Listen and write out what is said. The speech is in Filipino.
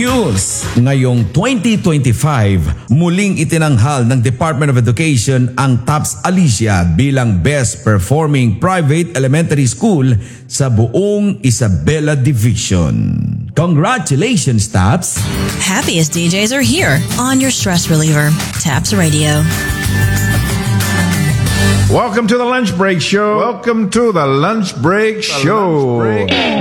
news! Ngayong 2025, muling itinanghal ng Department of Education ang TAPS Alicia bilang Best Performing Private Elementary School sa buong Isabela Division. Congratulations, TAPS! Happiest DJs are here on your stress reliever, TAPS Radio. Welcome to the Lunch Break Show.